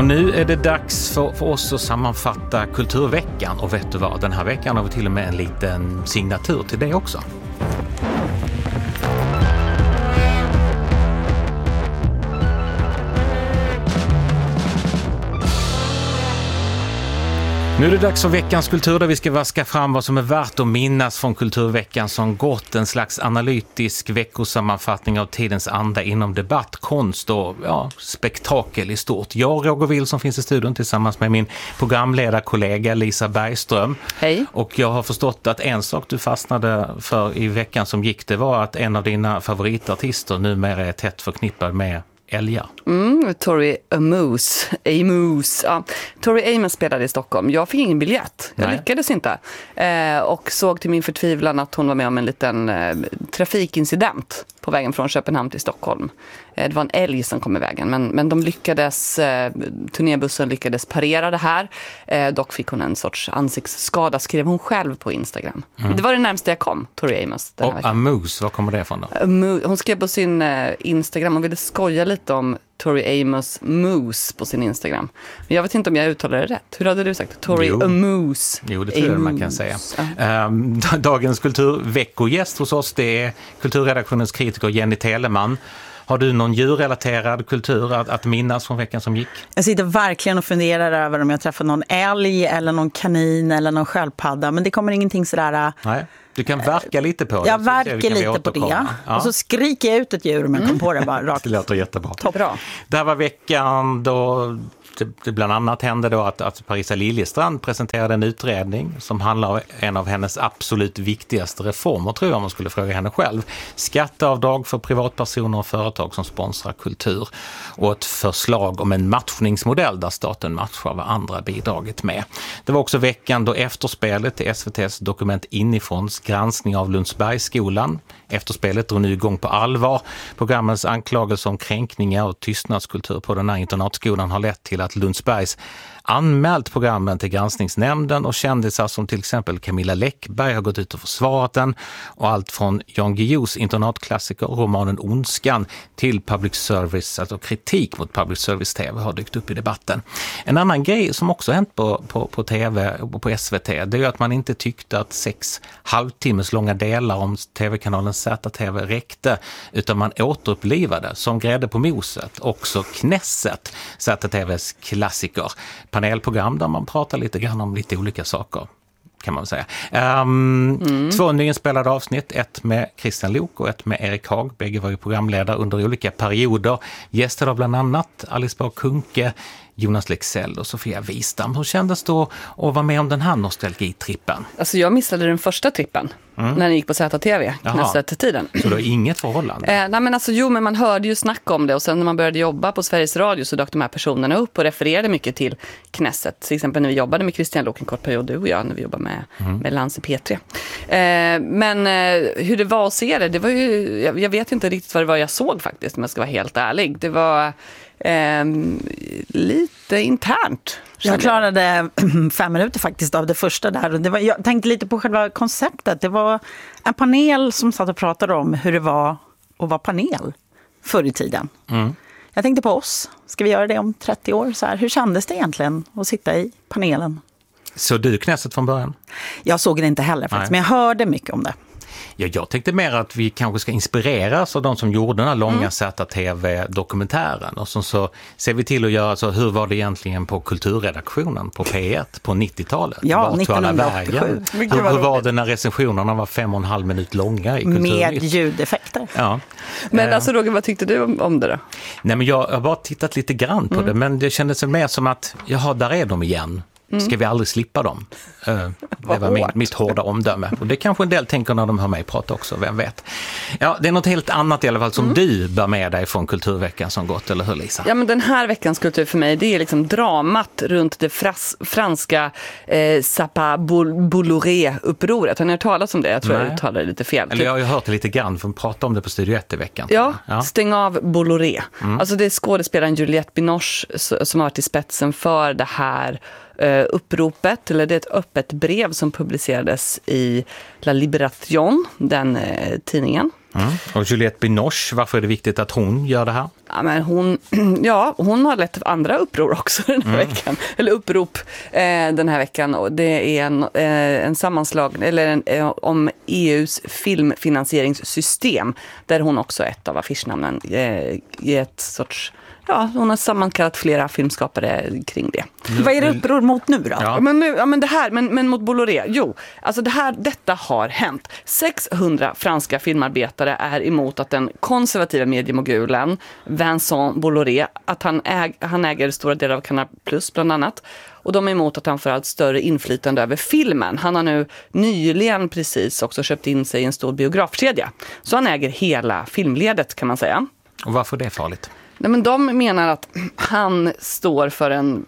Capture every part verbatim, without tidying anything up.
Och nu är det dags för, för oss att sammanfatta Kulturveckan. Och vet du vad, den här veckan har vi till och med en liten signatur till det också. Nu är det dags för veckans kultur där vi ska vaska fram vad som är värt att minnas från Kulturveckan som gått, en slags analytisk veckosammanfattning av tidens anda inom debatt, konst och ja, spektakel i stort. Jag, Roger Will, som finns i studion tillsammans med min programledarkollega Lisa Bergström. Hej. Och jag har förstått att en sak du fastnade för i veckan som gick, det var att en av dina favoritartister numera är tätt förknippad med älgar. Mm, Tori Amos. Amos. Ja. Tori Amos spelade i Stockholm. Jag fick ingen biljett. Jag Nej. lyckades inte. Eh, och såg till min förtvivlan att hon var med om en liten eh, trafikincident på vägen från Köpenhamn till Stockholm. Eh, det var en älg som kom i vägen. Men, men de lyckades, eh, turnébussen lyckades parera det här. Eh, dock fick hon en sorts ansiktsskada, skrev hon själv på Instagram. Mm. Det var det närmaste jag kom, Tori Amos. Och Amos, var kommer det ifrån då? Amos, hon skrev på sin eh, Instagram och ville skoja lite om Tori Amos Moose på sin Instagram. Men jag vet inte om jag uttalar det rätt. Hur hade du sagt? Tori Amos. Jo, det tror jag man kan säga. Ja. Um, dagens kulturveckogäst hos oss, det är kulturredaktionens kritiker Jenny Telemann. Har du någon djurrelaterad kultur att, att minnas från veckan som gick? Jag sitter verkligen och funderar över om jag träffar någon älg eller någon kanin eller någon sköldpadda. Men det kommer ingenting sådär... Nej. Du kan verka lite på det. Jag verkar lite på det. Ja. Och så skriker jag ut ett djur om jag kom på det bara rakt. Det låter jättebra. Toppbra. Det här var veckan då det bland annat hände då att, att Parisa Liljestrand presenterade en utredning som handlar om en av hennes absolut viktigaste reformer, tror jag om man skulle fråga henne själv. Skatteavdrag för privatpersoner och företag som sponsrar kultur och ett förslag om en matchningsmodell där staten matchar vad andra bidragit med. Det var också veckan då efterspelet till S V T:s dokument Inifråns granskning av Lundsbergsskolan. Efterspelet drog nu igång på allvar. Programmens anklagelser om kränkningar och tystnadskultur på den här internatskolan har lett till att Lundsbergs anmält programmen till granskningsnämnden och kändisar som till exempel Camilla Läckberg har gått ut och försvarat den, och allt från Jan Guillous internatklassiker romanen Ondskan till public service, alltså kritik mot public service T V har dykt upp i debatten. En annan grej som också hänt på, på, på T V och på S V T, det är att man inte tyckte att sex halvtimmes långa delar om T V-kanalen Z T V räckte, utan man återupplivade som grädde på moset också Knesset, Z T V:s klassiker. Panelprogram där man pratar lite grann om lite olika saker, kan man säga. Um, mm. Två nyinspelade avsnitt, ett med Christian Lok och ett med Erik Haag. Bägge var ju programledare under olika perioder. Gäster av bland annat Alice Bah Kuhnke, Jonas Lexell och Sofia Wistam. Hur kändes det att vara med om den här nostalgitrippen? Alltså jag missade den första trippen. Mm. När den gick på Z T V, Knesset-tiden. Så det är inget förhållande? Eh, nej men alltså jo, men man hörde ju snack om det, och sen när man började jobba på Sveriges Radio så dök de här personerna upp och refererade mycket till Knesset. Till exempel när vi jobbade med Christian Lok en kort period, du och jag, när vi jobbade med, mm. med Lans i P tre. Eh, men eh, hur det var att se det, det var ju, jag, jag vet inte riktigt vad det var jag såg faktiskt, om jag ska vara helt ärlig. Det var eh, lite internt. Jag klarade fem minuter faktiskt av det första där. Och det var, jag tänkte lite på själva konceptet. Det var en panel som satt och pratade om hur det var att vara panel förr i tiden. Mm. Jag tänkte på oss. Ska vi göra det om trettio år? Så här, hur kändes det egentligen att sitta i panelen? Så du Knesset från början? Jag såg det inte heller faktiskt, Nej. men jag hörde mycket om det. Ja, jag tänkte mer att vi kanske ska inspireras av de som gjorde den här långa mm. Z T V-dokumentären. Och så, så ser vi till att göra så, hur var det egentligen på kulturredaktionen på P ett på nittiotalet? Ja, nittonhundraåttiosju. Hur, hur var det när recensionerna var fem och en halv minut långa i Kulturnytt? Med ljudeffekter. Ja. Men uh, alltså Roger, vad tyckte du om, om det då? Nej, men jag, jag har bara tittat lite grann på mm. det, men det kändes mer som att, jaha, där är de igen. Mm. Ska vi aldrig slippa dem? Uh, det var min, mitt hårda omdöme. Och det kanske en del tänker när de hör mig prata också, vem vet. Ja, det är något helt annat i alla fall som mm. du bär med dig från Kulturveckan som gått, eller hur Lisa? Ja, men den här veckans kultur för mig, det är liksom dramat runt det fras, franska eh, Sapa Bolloré-upproret. Har ni hört talas om det? Jag tror Nej. jag uttalar det lite fel. Eller jag har ju hört det lite grann, för att prata om det på Studio ett i veckan. Ja, ja. Stäng av Bolloré. Mm. Alltså det är skådespelaren Juliette Binoche som har varit i spetsen för det här uppropet, eller det är ett öppet brev som publicerades i La Libération, den eh, tidningen Mm. Och Juliette Binoche, varför är det viktigt att hon gör det här? Ja, men hon, ja, hon har lett andra uppror också den här mm. veckan. Eller upprop eh, den här veckan. Och det är en, eh, en sammanslagning eller en, eh, om E U:s filmfinansieringssystem. Där hon också är ett av affischnamnen eh, i ett sorts... Ja, hon har sammankallat flera filmskapare kring det. Mm. Vad är det uppror mot nu då? Ja. Men, nu, ja, men det här, men, men mot Bolloré. Jo, alltså det här, detta har hänt. sexhundra franska filmarbetare är emot att den konservativa mediemogulen Vincent Bolloré, att han, äg, han äger stora delar av Canal Plus bland annat. Och de är emot att han får allt större inflytande över filmen. Han har nu nyligen precis också köpt in sig i en stor biografkedja. Så han äger hela filmledet, kan man säga. Och varför är det farligt? Nej, men de menar att han står för en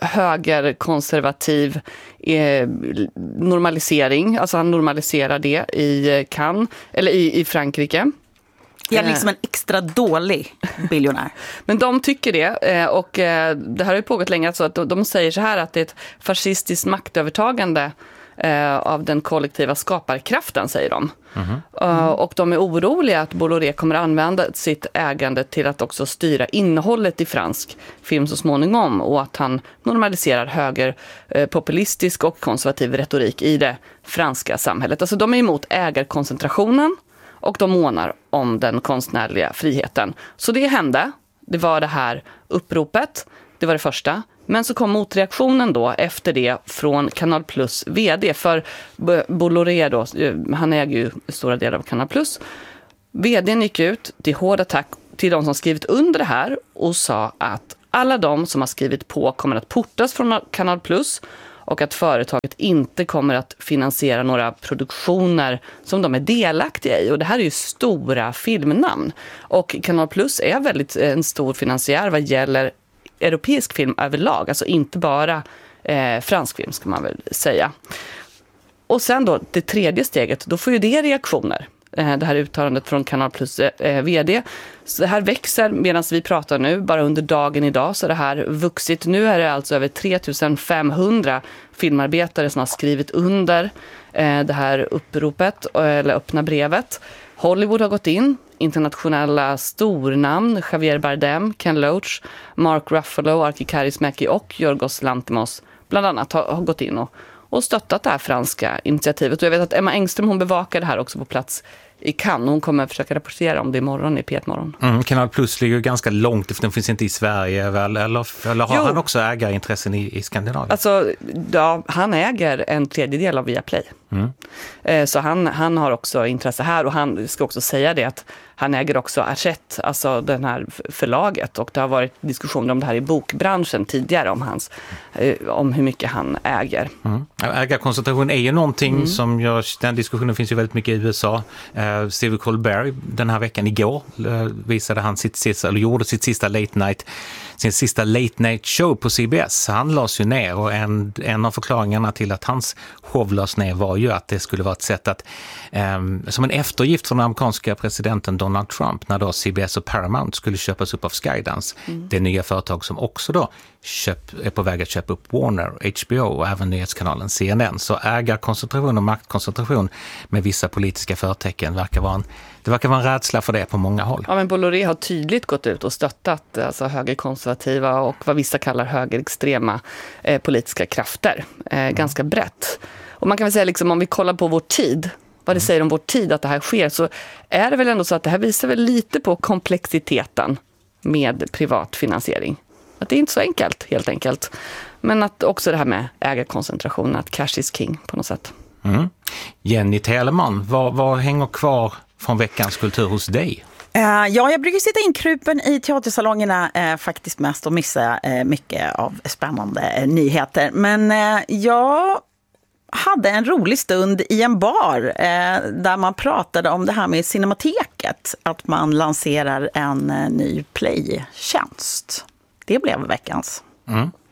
högerkonservativ eh, normalisering. Alltså han normaliserar det i Cannes, eller i, i Frankrike. Jag är liksom en extra dålig biljonär. Men de tycker det, och det här har ju pågått länge, så att de säger så här att det är ett fascistiskt maktövertagande av den kollektiva skaparkraften, säger de. Mm-hmm. Mm. Och de är oroliga att Bolloré kommer använda sitt ägande till att också styra innehållet i fransk film så småningom, och att han normaliserar högerpopulistisk och konservativ retorik i det franska samhället. Alltså de är emot ägarkoncentrationen och de månar om den konstnärliga friheten. Så det hände. Det var det här uppropet. Det var det första. Men så kom motreaktionen då efter det från Canal Plus vd. För Bolloré då, han äger ju stora delar av Canal Plus. Vdn gick ut till hård attack till de som skrivit under det här och sa att alla de som har skrivit på kommer att portas från Canal Plus, och att företaget inte kommer att finansiera några produktioner som de är delaktiga i. Och det här är ju stora filmnamn. Och Canal Plus är väldigt en stor finansiär vad gäller europeisk film överlag. Alltså inte bara eh, fransk film, ska man väl säga. Och sen då, det tredje steget, då får ju det reaktioner. Eh, det här uttalandet från Canal Plus eh, vd. Så det här växer medan vi pratar nu. Bara under dagen idag så är det här vuxit. Nu är det alltså över tre tusen femhundra filmarbetare som har skrivit under eh, det här uppropet, eller öppna brevet. Hollywood har gått in. Internationella stornamn, Javier Bardem, Ken Loach, Mark Ruffalo, Arki Kaurismäki och Yorgos Lanthimos bland annat har, har gått in och, och stöttat det här franska initiativet. Och jag vet att Emma Engström, hon bevakar det här också på plats i Cannes. Hon kommer att försöka rapportera om det imorgon i P ett-morgon. Mm, Canal Plus ligger ganska långt, för den finns inte i Sverige väl? Eller, eller har jo. han också ägarintressen i, i Skandinavien? Alltså, ja, han äger en tredjedel av Viaplay. Mm. Eh, så han, han har också intresse här, och han ska också säga det att han äger också Hachette, alltså den här förlaget, och det har varit diskussioner om det här i bokbranschen tidigare om hans, eh, om hur mycket han äger. Mm. Ägarkoncentration är ju någonting mm. som gör, den diskussionen finns ju väldigt mycket i U S A. Eh, Stephen Colbert den här veckan igår eh, visade han sitt sista, eller gjorde sitt sista late night sin sista late night show på C B S. Han lades ju ner, och en, en av förklaringarna till att hans show lades ner var ju att det skulle vara ett sätt att eh, som en eftergift från den amerikanska presidenten Donald Trump, när då C B S och Paramount skulle köpas upp av Skydance, mm. det nya företag som också då köp, är på väg att köpa upp Warner, H B O och även nyhetskanalen C N N. Så ägarkoncentration och maktkoncentration med vissa politiska förtecken verkar vara en, det verkar vara en rädsla för det på många håll. Ja, men Bolloré har tydligt gått ut och stöttat alltså högerkonservativa och vad vissa kallar högerextrema eh, politiska krafter. Eh, mm. Ganska brett. Och man kan väl säga, liksom, om vi kollar på vår tid, vad det säger om vår tid att det här sker, så är det väl ändå så att det här visar väl lite på komplexiteten med privat finansiering. Att det är inte så enkelt, helt enkelt. Men att också det här med ägarkoncentration, att cash is king på något sätt. Mm. Jenny Telemann, vad, vad hänger kvar från veckans kultur hos dig? Uh, ja, jag brukar sitta inkrupen i teatersalongerna uh, faktiskt mest och missa uh, mycket av spännande uh, nyheter. Men uh, jag hade en rolig stund i en bar uh, där man pratade om det här med Cinemateket. Att man lanserar en uh, ny playtjänst. Det blev veckans. Mm.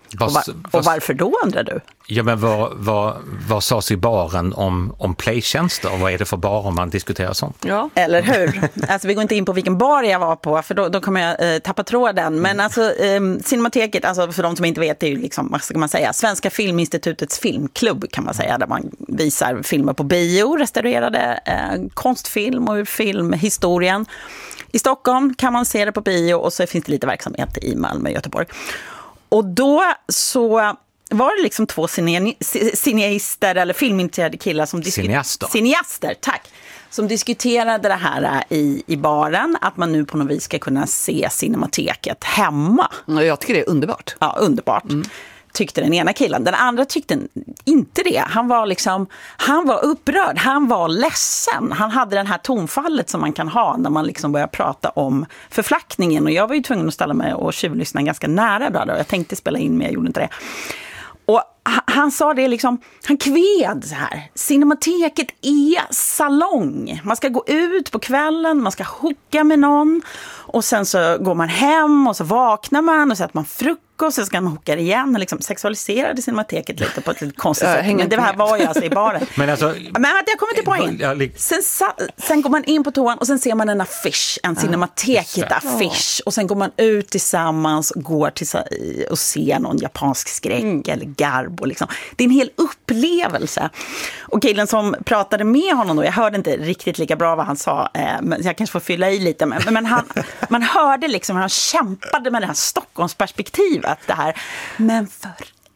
Och, var, och varför då, undrar du? Ja, men vad, vad, vad sades i baren om, om playtjänster? Vad är det för barer man diskuterar sånt? Ja. Eller hur? Alltså, vi går inte in på vilken bar jag var på, för då, då kommer jag eh, tappa tråden. Men alltså, eh, Cinemateket, alltså, för de som inte vet, det är ju liksom, vad ska man säga, Svenska Filminstitutets filmklubb, kan man säga, där man visar filmer på bio, restaurerade eh, konstfilm och ur filmhistorien. I Stockholm kan man se det på bio, och så finns det lite verksamhet i Malmö och Göteborg. Och då så var det liksom två cineaster eller filmintresserade killar som diskuterade... Cineaster. Cineaster, tack. Som diskuterade det här i, i baren, att man nu på något vis ska kunna se Cinemateket hemma. Jag tycker det är underbart. Ja, underbart. Mm. Tyckte den ena killen. Den andra tyckte inte det. Han var liksom, han var upprörd. Han var ledsen. Han hade den här tonfallet som man kan ha när man liksom börjar prata om förflackningen. Och jag var ju tvungen att ställa mig och tjuvlyssna ganska nära då. Jag tänkte spela in, men jag gjorde inte det. Och han sa det liksom, han kved så här. Cinemateket är salong. Man ska gå ut på kvällen, man ska hooka med någon. Och sen så går man hem och så vaknar man och så äter man frukost. Och så ska man hooka igen och liksom sexualiserade Cinemateket lite på ett lite konstigt sätt. Men det här var ju alltså i baren. Men alltså... Men jag kommer till poäng. Sen, sen går man in på toan och sen ser man en affisch. En Cinemateket-affisch. Och sen går man ut tillsammans och går till och ser någon japansk skräck mm. eller garbo. Liksom. Det är en hel upplevelse. Och killen som pratade med honom då, jag hörde inte riktigt lika bra vad han sa. Men jag kanske får fylla i lite. Men, men han, man hörde liksom hur han kämpade med det här Stockholmsperspektivet. Det här. Men för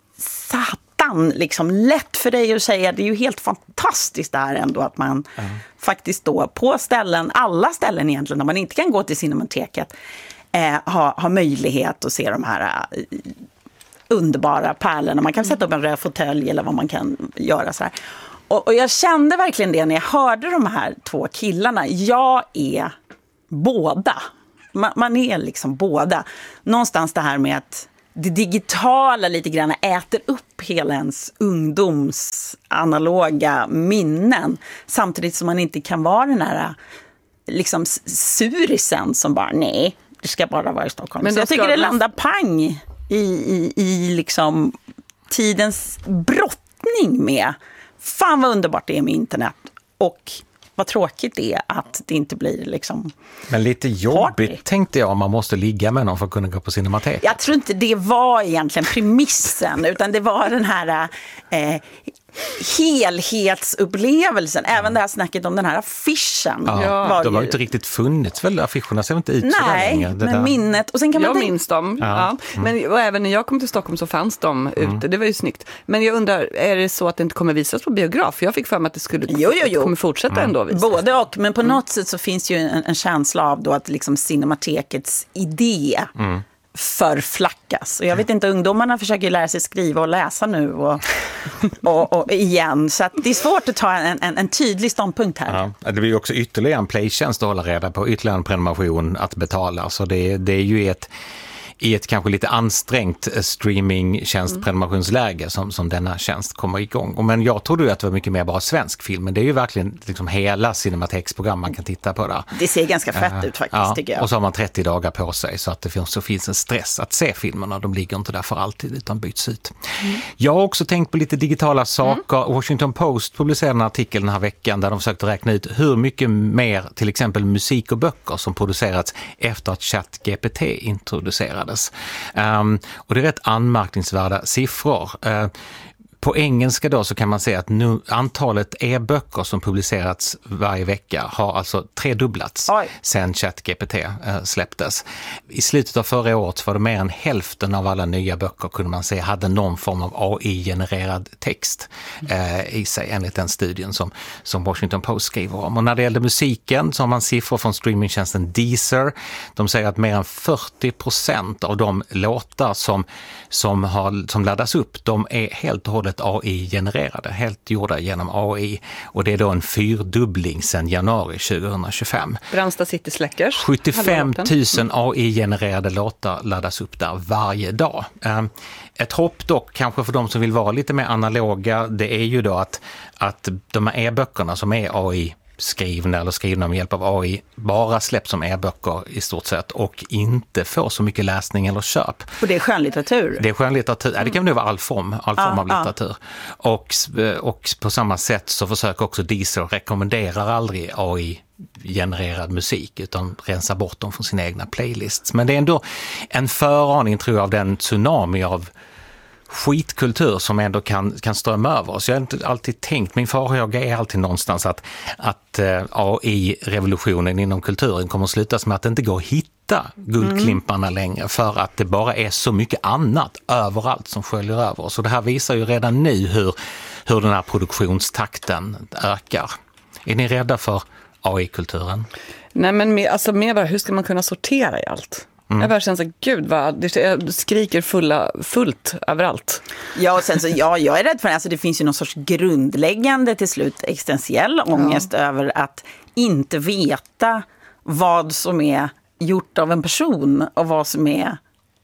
satan, liksom lätt för dig att säga, det är ju helt fantastiskt där ändå att man mm. faktiskt då på ställen, alla ställen egentligen, när man inte kan gå till Cinemateket, eh, har ha möjlighet att se de här eh, underbara pärlorna. Man kan sätta upp en röd fåtölj eller vad man kan göra så här. Och, och jag kände verkligen det när jag hörde de här två killarna. Jag är båda. Man, man är liksom båda. Någonstans det här med att det digitala lite grann äter upp hela ens ungdoms analoga minnen. Samtidigt som man inte kan vara den här liksom surisen som bara, nej, det ska bara vara i Stockholm. Men så jag tycker det landar pang i, i, i liksom tidens brottning med. Fan vad underbart det är med internet. Och vad tråkigt det är att det inte blir liksom... Men lite jobbigt party. Tänkte jag om man måste ligga med någon för att kunna gå på Cinemateket. Jag tror inte det var egentligen premissen, utan det var den här eh, helhetsupplevelsen. Även mm. det här snacket om den här affischen. Ja, var de har ju inte riktigt funnits väl, affischerna ser inte ut så Nej, länge. Nej, men där. minnet. Och sen kan man jag tänka... minns dem. Ja. Ja. Men och även när jag kom till Stockholm så fanns de ute. Mm. Det var ju snyggt. Men jag undrar, är det så att det inte kommer visas på biograf? Jag fick för mig att det skulle jo, jo, jo. kommer fortsätta mm. ändå visas. Både och, men på mm. något sätt så finns ju en, en känsla av då att liksom Cinematekets idé mm. förflackas. Och jag vet inte, ungdomarna försöker lära sig skriva och läsa nu och, och, och igen. Så att det är svårt att ta en, en, en tydlig ståndpunkt här. Ja, det blir ju också ytterligare en playtjänst att hålla reda på, ytterligare en prenumeration att betala. Så det, det är ju ett i ett kanske lite ansträngt streamingtjänstprenumerationsläge som, som denna tjänst kommer igång. Och men jag trodde ju att det var mycket mer bara svensk film, men det är ju verkligen liksom hela Cinemateksprogram man kan titta på där. Det ser ganska fett uh, ut faktiskt, ja, tycker jag. Och så har man trettio dagar på sig så att det finns, så finns en stress att se filmerna. De ligger inte där för alltid utan byts ut. Mm. Jag har också tänkt på lite digitala saker. Mm. Washington Post publicerade en artikel den här veckan där de försökte räkna ut hur mycket mer till exempel musik och böcker som producerats efter att ChatGPT introducerades. Um, och det är rätt anmärkningsvärda siffror. Uh, på engelska då så kan man säga att nu, antalet e-böcker som publicerats varje vecka har alltså tredubblats Oj. sedan ChatGPT uh, släpptes. I slutet av förra året var det mer än hälften av alla nya böcker kunde man säga hade någon form av A I-genererad text uh, i sig enligt den studien som, som Washington Post skriver om. Och när det gäller musiken så har man siffror från streamingtjänsten Deezer. De säger att mer än fyrtio procent av de låtar som, som, har, som laddas upp, de är helt och hållet A I-genererade, helt gjorda genom A I. Och det är då en fyrdubbling sedan januari tjugohundratjugofem. Brandsta City Släckers. sjuttiofem tusen A I-genererade låtar laddas upp där varje dag. Ett hopp dock, kanske för de som vill vara lite mer analoga, det är ju då att, att de här e-böckerna som är A I skrivna eller skrivna med hjälp av A I bara släpps som e-böcker i stort sett och inte får så mycket läsning eller köp. Och det är skönlitteratur? Det är skönlitteratur. Ja, det kan nog vara all form, all form ah, av litteratur. Ah. Och, och på samma sätt så försöker också Deezer rekommenderar aldrig A I-genererad musik utan rensar bort dem från sina egna playlists. Men det är ändå en föraning, tror jag, av den tsunami av skitkultur som ändå kan, kan strömma över oss. Jag har inte alltid tänkt, min farhåga är alltid någonstans att, att uh, A I-revolutionen inom kulturen kommer att slutas med att det inte går att hitta guldklimparna mm. längre för att det bara är så mycket annat överallt som sköljer över oss. Och det här visar ju redan nu hur, hur den här produktionstakten ökar. Är ni rädda för A I-kulturen? Nej, men mer, alltså mer bara, hur ska man kunna sortera i allt? Mm. Jag bara känner så, gud vad, det skriker fulla, fullt överallt. Ja, och sen så, ja, jag är rädd för det. Alltså, det finns ju någon sorts grundläggande till slut existentiell ångest ja. över att inte veta vad som är gjort av en person och vad som är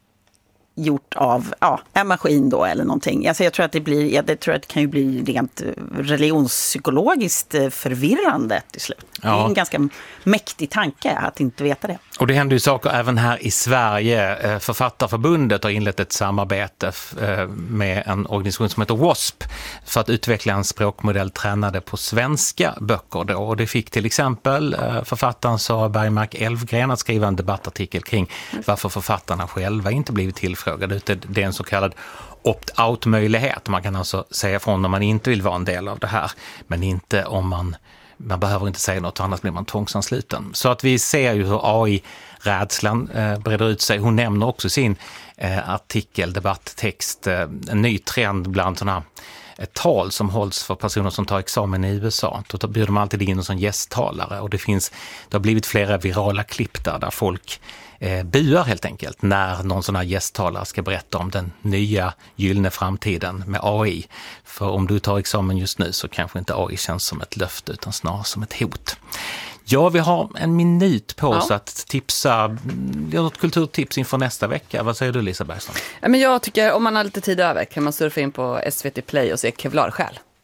gjort av ja, en maskin då eller någonting. Alltså jag tror att det blir, jag tror att det kan ju bli rent religionspsykologiskt förvirrande till slut. Ja. Det är en ganska mäktig tanke att inte veta det. Och det händer ju saker även här i Sverige. Författarförbundet har inlett ett samarbete med en organisation som heter W A S P för att utveckla en språkmodell tränade på svenska böcker då. Och det fick till exempel författaren Sara Bergmark Elfgren att skriva en debattartikel kring varför författarna själva inte blivit tillfrågade. Det är en så kallad opt-out-möjlighet. Man kan alltså säga ifrån om man inte vill vara en del av det här, men inte om man Man behöver inte säga något, annars blir man tvångsansluten. Så att vi ser ju hur A I-rädslan eh, breder ut sig. Hon nämner också sin eh, artikel, debatttext, eh, en ny trend bland sådana ett tal som hålls för personer som tar examen i U S A. Då bjuder de alltid in en sån gästtalare och det finns, det har blivit flera virala klipp där, där folk eh, buar helt enkelt när någon sån här gästtalare ska berätta om den nya gyllene framtiden med A I. För om du tar examen just nu så kanske inte A I känns som ett löfte utan snarare som ett hot. Ja, vi har en minut på oss ja. att tipsa, göra något kulturtips inför nästa vecka. Vad säger du, Lisa Bergström? Ja, men jag tycker om man har lite tid över kan man surfa in på S V T Play och se Kevlarsjäl.